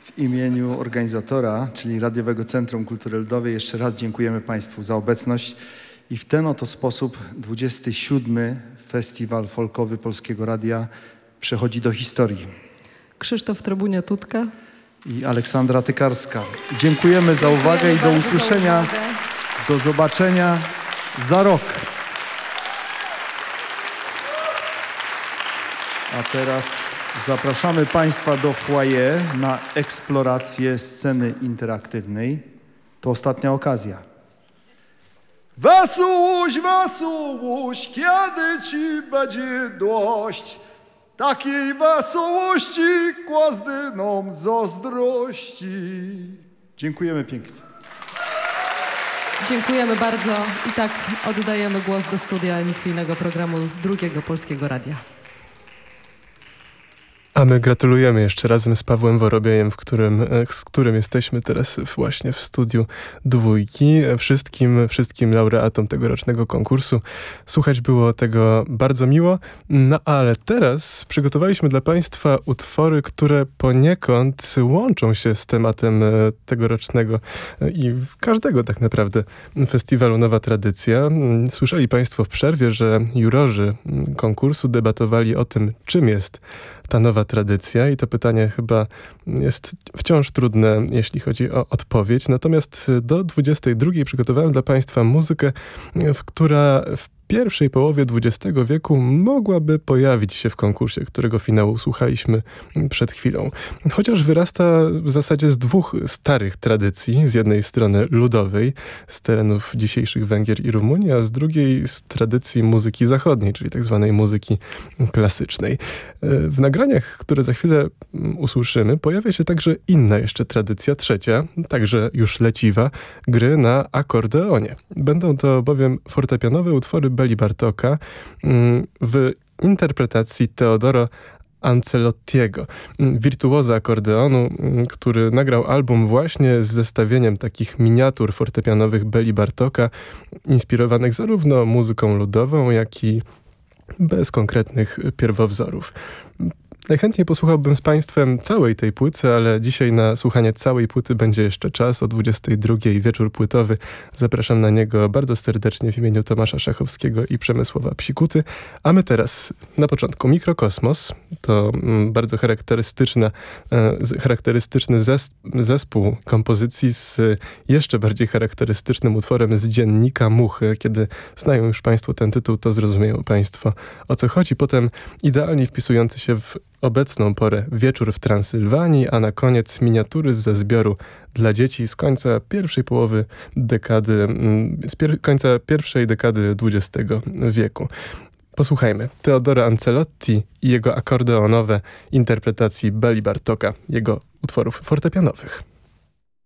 W imieniu organizatora, czyli Radiowego Centrum Kultury Ludowej, jeszcze raz dziękujemy Państwu za obecność i w ten oto sposób 27. Festiwal Folkowy Polskiego Radia przechodzi do historii. Krzysztof Trybunia-Tutka I Aleksandra Tykarska. Dziękujemy za uwagę i do usłyszenia, do zobaczenia za rok. A teraz zapraszamy Państwa do foyer na eksplorację sceny interaktywnej. To ostatnia okazja. Wesołość, wesołość, kiedy ci będzie dość takiej wesołości, kłazdynom zazdrości. Dziękujemy pięknie. Dziękujemy bardzo i tak oddajemy głos do studia emisyjnego programu Drugiego Polskiego Radia. A my gratulujemy jeszcze razem z Pawłem Worobiejem, z którym jesteśmy teraz właśnie w studiu Dwójki. Wszystkim laureatom tegorocznego konkursu. Słuchać było tego bardzo miło. No ale teraz przygotowaliśmy dla Państwa utwory, które poniekąd łączą się z tematem tegorocznego i każdego tak naprawdę festiwalu Nowa Tradycja. Słyszeli Państwo w przerwie, że jurorzy konkursu debatowali o tym, czym jest ta nowa tradycja i to pytanie chyba jest wciąż trudne, jeśli chodzi o odpowiedź. Natomiast do 22 przygotowałem dla Państwa muzykę, która w pierwszej połowie XX wieku mogłaby pojawić się w konkursie, którego finału słuchaliśmy przed chwilą. Chociaż wyrasta w zasadzie z dwóch starych tradycji. Z jednej strony ludowej, z terenów dzisiejszych Węgier i Rumunii, a z drugiej z tradycji muzyki zachodniej, czyli tak zwanej muzyki klasycznej. W nagraniach, które za chwilę usłyszymy, pojawia się także inna jeszcze tradycja, trzecia, także już leciwa, gry na akordeonie. Będą to bowiem fortepianowe utwory Beli Bartoka w interpretacji Teodoro Ancelottiego, wirtuoza akordeonu, który nagrał album właśnie z zestawieniem takich miniatur fortepianowych Beli Bartoka, inspirowanych zarówno muzyką ludową, jak i bez konkretnych pierwowzorów. Najchętniej posłuchałbym z Państwem całej tej płyty, ale dzisiaj na słuchanie całej płyty będzie jeszcze czas o 22:00 wieczór płytowy. Zapraszam na niego bardzo serdecznie w imieniu Tomasza Szachowskiego i Przemysława Psikuty. A my teraz na początku Mikrokosmos. To bardzo charakterystyczny zespół kompozycji z jeszcze bardziej charakterystycznym utworem z Dziennika Muchy. Kiedy znają już Państwo ten tytuł, to zrozumieją Państwo, o co chodzi. Potem idealnie wpisujący się w obecną porę Wieczór w Transylwanii, a na koniec miniatury ze zbioru dla dzieci z końca pierwszej połowy dekady, końca pierwszej dekady XX wieku. Posłuchajmy Teodora Ancelotti i jego akordeonowe interpretacji Beli Bartoka, jego utworów fortepianowych.